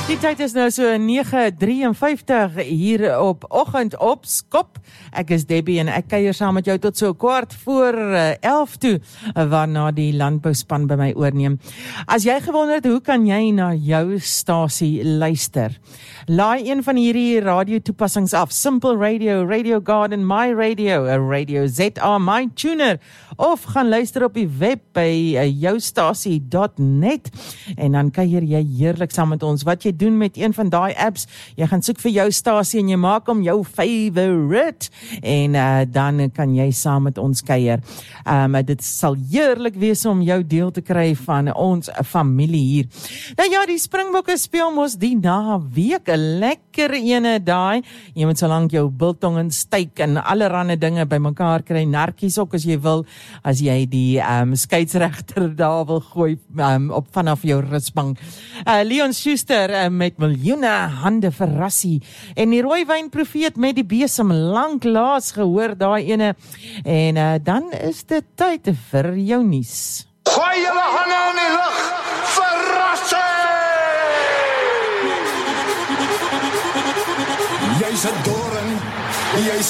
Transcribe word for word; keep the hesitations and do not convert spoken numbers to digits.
Die tyd is nou so nege drieënvyftig hier op Oggend op Skop. Ek is Debbie en ek kuier saam met jou tot so kwart voor elf toe, waarna die landbouspan by my oorneem. As jy gewonder het, hoe kan jy na jou stasie luister? Laai een van hierdie radio toepassings af. Simple Radio, Radio Garden, My Radio, Radio Z A, My Tuner, of gaan luister op die web by joustasie dot net en dan kuier jy heerlik saam met ons. Wat jy doen met een van daai apps, jy gaan soek vir jou stasie en jy maak hom jou favorite en uh, dan kan jy saam met ons kuier. Um, dit sal heerlik wees om jou deel te kry van ons familie hier. Nou ja, die Springbokke speel mos die naweek, 'n lekker ene daai. Jy moet solank jou biltong en steak en allerhande dinge bymekaar kry, narkies ook as jy wil, as jy die um, skeidsregter daar wil gooi um, op vanaf jou rusbank. Uh, Leon Schuster uh, met miljoene hande vir rassie en die rooiwyn profeet met die besem lanklaas gehoor daai ene en uh, dan is dit tyd vir jou nuus. Gooi julle hande in die lug vir rassie! Jy's 'n doring, jy's